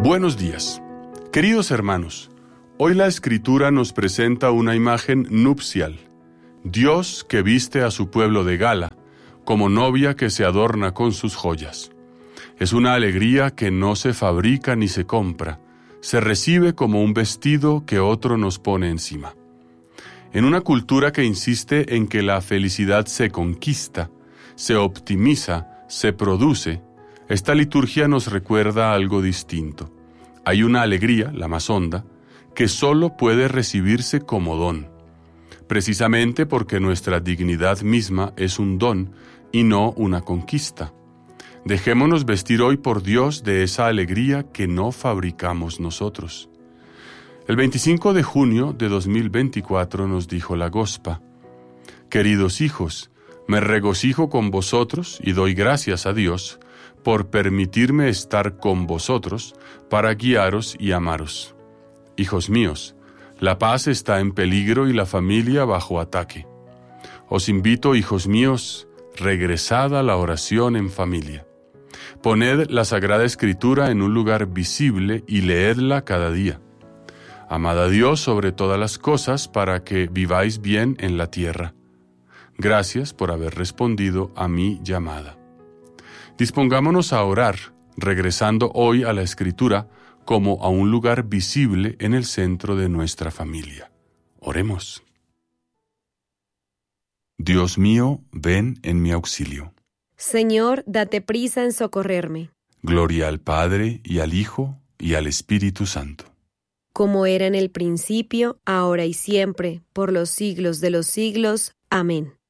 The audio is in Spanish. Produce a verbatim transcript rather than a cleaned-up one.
Buenos días. Queridos hermanos, hoy la Escritura nos presenta una imagen nupcial. Dios que viste a su pueblo de gala, como novia que se adorna con sus joyas. Es una alegría que no se fabrica ni se compra, se recibe como un vestido que otro nos pone encima. En una cultura que insiste en que la felicidad se conquista, se optimiza, se produce, esta liturgia nos recuerda algo distinto. Hay una alegría, la más honda, que solo puede recibirse como don, precisamente porque nuestra dignidad misma es un don y no una conquista. Dejémonos vestir hoy por Dios de esa alegría que no fabricamos nosotros. El veinticinco de junio de dos mil veinticuatro nos dijo la Gospa: Queridos hijos, me regocijo con vosotros y doy gracias a Dios por permitirme estar con vosotros para guiaros y amaros. Hijos míos, la paz está en peligro y la familia bajo ataque. Os invito, hijos míos, regresad a la oración en familia. Poned la Sagrada Escritura en un lugar visible y leedla cada día. Amad a Dios sobre todas las cosas para que viváis bien en la tierra. Gracias por haber respondido a mi llamada. Dispongámonos a orar, regresando hoy a la Escritura como a un lugar visible en el centro de nuestra familia. Oremos. Dios mío, ven en mi auxilio. Señor, date prisa en socorrerme. Gloria al Padre, y al Hijo, y al Espíritu Santo. Como era en el principio, ahora y siempre, por los siglos de los siglos. Amén.